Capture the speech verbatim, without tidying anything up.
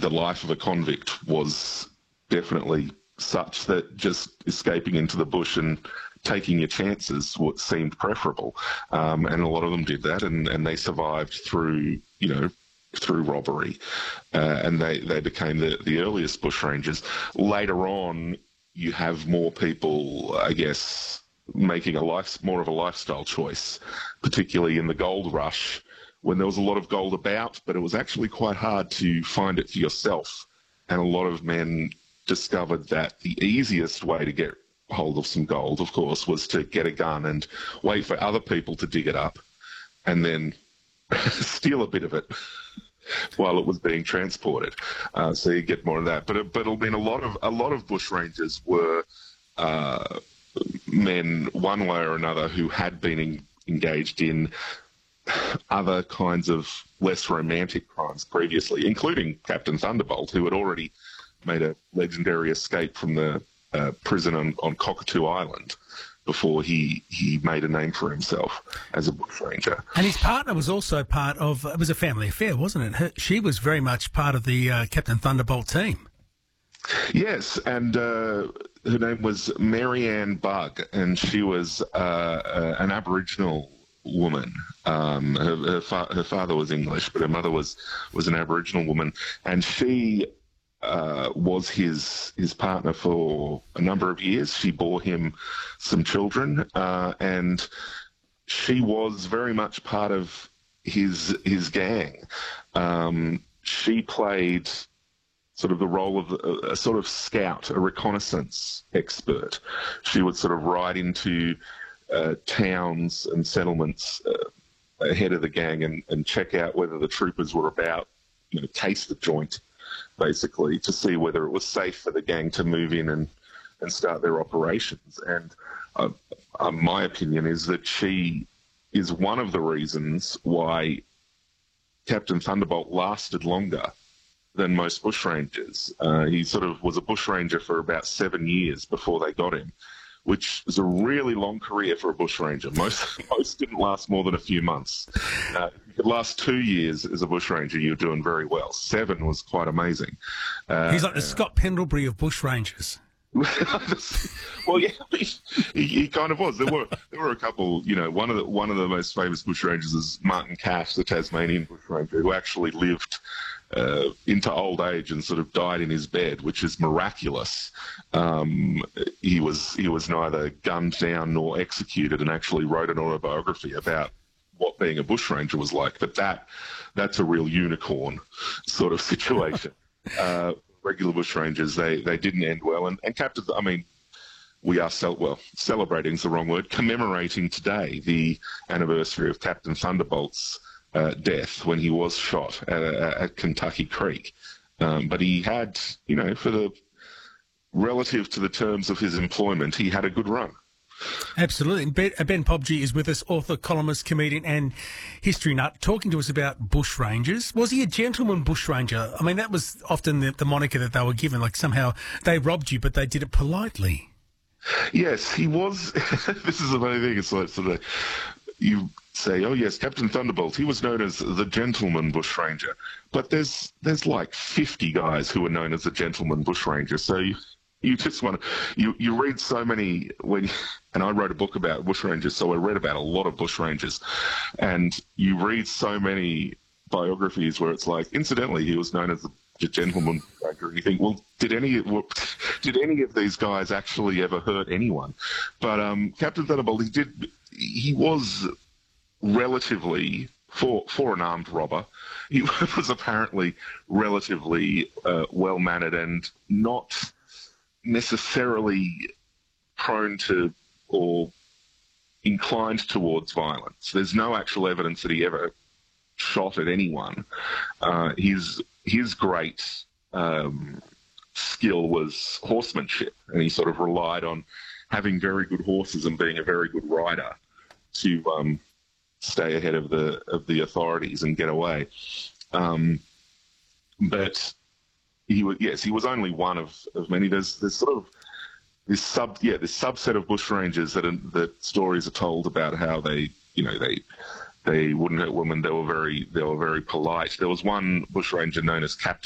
the life of a convict was definitely such that just escaping into the bush and taking your chances what seemed preferable. Um, and a lot of them did that, and, and they survived through, you know, through robbery. Uh, and they, they became the, the earliest bushrangers. Later on, you have more people, I guess, making a life, more of a lifestyle choice, particularly in the gold rush, when there was a lot of gold about, but it was actually quite hard to find it for yourself. And a lot of men discovered that the easiest way to get hold of some gold, of course, was to get a gun and wait for other people to dig it up and then steal a bit of it while it was being transported. Uh, so you get more of that. But it, but it'll mean a lot of a lot of bushrangers were uh, men, one way or another, who had been in, engaged in other kinds of less romantic crimes previously, including Captain Thunderbolt, who had already made a legendary escape from the uh, prison on, on Cockatoo Island before he, he made a name for himself as a bushranger. And his partner was also part of, it was a family affair, wasn't it? Her, she was very much part of the uh, Captain Thunderbolt team. Yes, and uh, her name was Marianne Bugg, and she was uh, uh, an Aboriginal woman. Um, her, her, fa- her father was English, but her mother was, was an Aboriginal woman, and she uh, was his his partner for a number of years. She bore him some children, uh, and she was very much part of his his gang. Um, she played sort of the role of a, a sort of scout, a reconnaissance expert. She would sort of ride into uh, towns and settlements uh, ahead of the gang and, and check out whether the troopers were about, you know, case the joint, basically, to see whether it was safe for the gang to move in and, and start their operations. And uh, uh, my opinion is that she is one of the reasons why Captain Thunderbolt lasted longer than most bushrangers. Uh, he sort of was a bushranger for about seven years before they got him, which is a really long career for a bushranger. Most most didn't last more than a few months. Uh, if you could last two years as a bushranger, you're doing very well. Seven was quite amazing. Uh, He's like the Scott Pendlebury of bushrangers. Well, yeah, he, he kind of was. There were there were a couple. You know, one of the one of the most famous bushrangers is Martin Cash, the Tasmanian bushranger, who actually lived uh, into old age and sort of died in his bed, which is miraculous. Um, he was he was neither gunned down nor executed, and actually wrote an autobiography about what being a bushranger was like. But that that's a real unicorn sort of situation. Uh, regular bushrangers, they, they didn't end well. And, and Captain, I mean, we are, cel- well, celebrating is the wrong word, commemorating today the anniversary of Captain Thunderbolt's uh, death when he was shot at, at Kentucky Creek. Um, but he had, you know, for the, relative to the terms of his employment, he had a good run. Absolutely. Ben, Ben Pobji is with us, author, columnist, comedian and history nut, talking to us about bushrangers. Was he a gentleman bushranger? I mean, that was often the, the moniker that they were given, like somehow they robbed you, but they did it politely. Yes, he was. This is a funny thing. It's like sort of, you say, oh yes, Captain Thunderbolt, he was known as the gentleman bushranger. But there's there's like fifty guys who are known as the gentleman bushranger. So you, you just want to, you, you read so many, when, and I wrote a book about bushrangers, so I read about a lot of bushrangers, and you read so many biographies where it's like, incidentally, he was known as the gentleman bushranger, and you think, well, did any, did any of these guys actually ever hurt anyone? But um, Captain Thunderbolt, he did, he was relatively, for, for an armed robber, he was apparently relatively uh, well-mannered and not necessarily prone to or inclined towards violence. There's no actual evidence that he ever shot at anyone. Uh, his his great um, skill was horsemanship, and he sort of relied on having very good horses and being a very good rider to um, stay ahead of the of the authorities and get away. Um, but He was, yes, he was only one of, of many. There's there's sort of this sub yeah this subset of bushrangers that are, that stories are told about how they you know they they wouldn't hurt women. They were very they were very polite. There was one bushranger known as Captain